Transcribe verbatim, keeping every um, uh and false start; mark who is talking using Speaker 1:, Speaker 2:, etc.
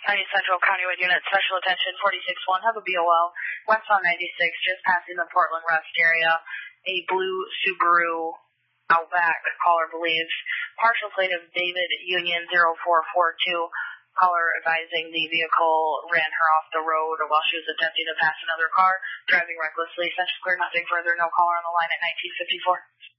Speaker 1: ninety Central Countywide Unit, special attention, forty-six one, have a B O L, west on ninety-six, just passing the Portland Rest area, a blue Subaru Outback, caller believes, partial plate of David Union zero four four two, caller advising the vehicle ran her off the road while she was attempting to pass another car, driving recklessly, such clear, nothing further, no caller on the line at nineteen fifty-four.